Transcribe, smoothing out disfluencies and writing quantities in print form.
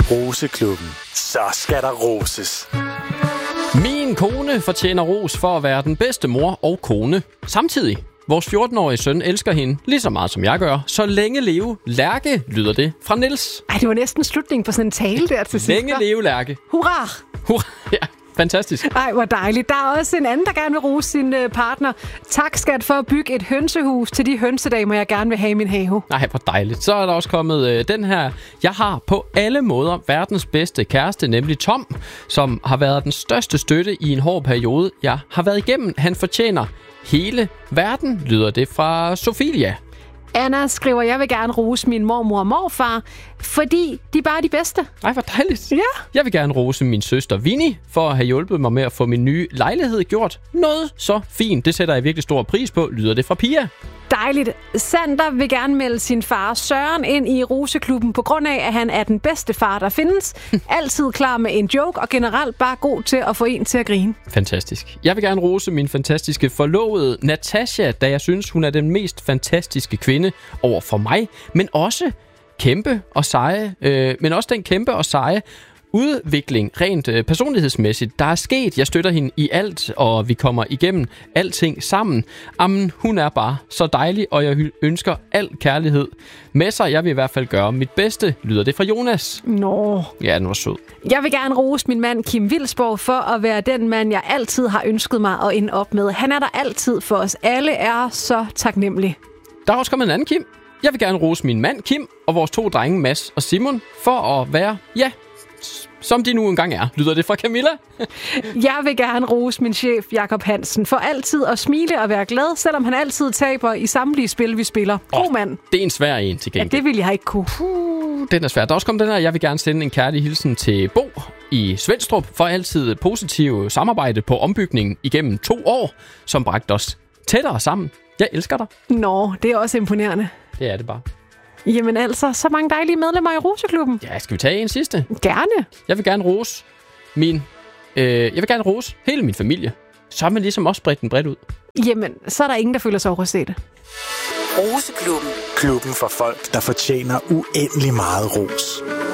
Roseklubben. Så skal der roses. Min kone fortjener ros for at være den bedste mor og kone samtidig. Vores 14-årige søn elsker hende lige så meget, som jeg gør. Så længe leve Lærke, lyder det fra Niels. Ej, det var næsten slutningen på sådan en tale der til sidst. Længe leve Lærke. Hurra! Hurra, ja. Fantastisk. Ej, hvor dejligt. Der er også en anden, der gerne vil rose sin partner. Tak, skat, for at bygge et hønsehus til de hønsedamer, jeg gerne vil have i min have. Nej, hvor dejligt. Så er der også kommet den her. Jeg har på alle måder verdens bedste kæreste, nemlig Tom, som har været den største støtte i en hård periode, jeg har været igennem. Han fortjener hele verden, lyder det fra Sofia. Anna skriver, jeg vil gerne rose min mormor og morfar, fordi de er bare de bedste. Ej, hvor dejligt. Ja. Jeg vil gerne rose min søster Vinnie for at have hjulpet mig med at få min nye lejlighed gjort noget så fint. Det sætter jeg virkelig stor pris på, lyder det fra Pia. Dejligt. Sander vil gerne melde sin far Søren ind i Roseklubben på grund af, at han er den bedste far, der findes. Altid klar med en joke og generelt bare god til at få en til at grine. Fantastisk. Jeg vil gerne rose min fantastiske forlovede Natasha, da jeg synes, hun er den mest fantastiske kvinde over for mig, men også kæmpe og seje, den kæmpe og seje udvikling rent personlighedsmæssigt, der er sket. Jeg støtter hende i alt, og vi kommer igennem alting sammen. Jamen, hun er bare så dejlig, og jeg ønsker al kærlighed med sig. Jeg vil i hvert fald gøre mit bedste, lyder det fra Jonas. Nå. Ja, den var sød. Jeg vil gerne rose min mand Kim Vilsborg for at være den mand, jeg altid har ønsket mig at ende op med. Han er der altid for os. Alle er så taknemmelige. Der er også kommet en anden Kim. Jeg vil gerne rose min mand Kim og vores 2 drenge Mads og Simon for at være, som de nu engang er, lyder det fra Camilla. Jeg vil gerne rose min chef Jakob Hansen for altid at smile og være glad, selvom han altid taber i samtlige spil, vi spiller. God mand. Det er en svær en til gengæld. Ja, det vil jeg ikke kunne. Den er svær. Der er også kommet den her. Jeg vil gerne sende en kærlig hilsen til Bo i Svendstrup for altid positiv samarbejde på ombygningen igennem 2 år, som bragte os tættere sammen. Jeg elsker dig. Nå, det er også imponerende. Det er det bare. Jamen altså, så mange dejlige medlemmer i Roseklubben. Ja, skal vi tage en sidste? Gerne. Jeg vil gerne rose hele min familie. Så har man ligesom også bredt den bredt ud. Jamen, så er der ingen, der føler sig overset. Roseklubben. Klubben for folk, der fortjener uendelig meget ros.